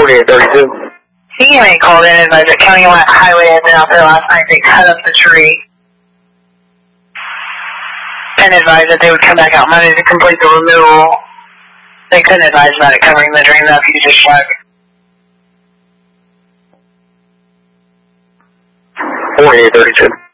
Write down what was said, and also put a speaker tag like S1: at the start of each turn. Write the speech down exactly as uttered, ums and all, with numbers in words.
S1: forty-eight thirty-two.
S2: C M A called in and advised that County Highway had been out there last night. They cut up the tree and advised that they would come back out Monday to complete the removal. They couldn't advise about it covering the drain enough. You just shut.
S1: forty-eight thirty-two.